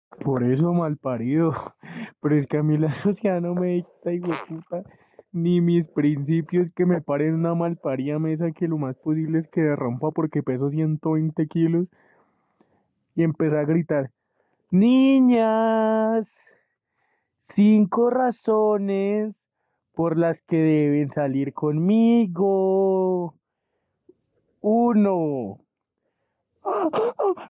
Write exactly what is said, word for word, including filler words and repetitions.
Por eso mal parido. Pero es que a mí la sociedad no me dicta, puta, ni mis principios que me paren una malparida mesa que lo más posible es que derrumpa porque peso ciento veinte kilos y empecé a gritar, niñas, cinco razones por las que deben salir conmigo. Uno,